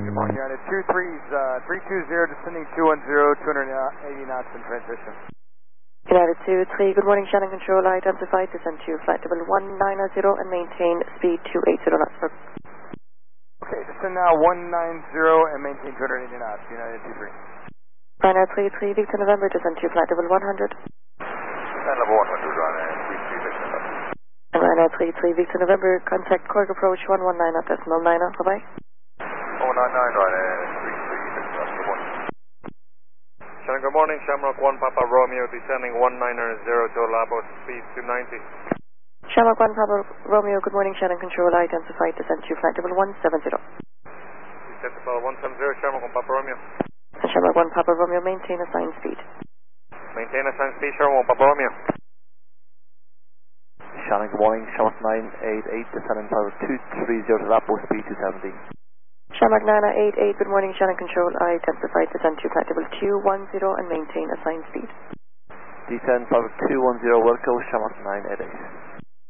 Good morning, United 320, descending 210, 280 knots in transition. United 23, good morning, Shannon Control, identified, descend to flight level 190 and maintain speed 280 knots per. Okay, descend now 190 and maintain 280 knots, United 23. Ryanair 33, Victor November, descend to flight level 100. Descend level 100, Ryanair 33, Victor November. And Ryanair 33, Victor November, contact Cork approach 119 at decimal 90, bye-bye. 199, Ryanair 33, Victor November. Shannon, good morning, Shamrock 1 Papa Romeo, descending 190 to Labo, speed 290. Shamrock 1 Papa Romeo, good morning, Shannon Control, identified, descend to flight level 170. Descend to 170, Shamrock 1 Papa Romeo. And Shamrock 1 Papa Romeo, maintain assigned speed. Maintain assigned speed, Shamrock 1 Papa Romeo. Shannon, good morning, Shamrock 988, descending tower 230 to Labo, speed 270. Shamrock 988, good morning, Shannon Control, identified, descend to flight level 210 and maintain assigned speed. Descend tower 210, Wilco, Shamrock 988.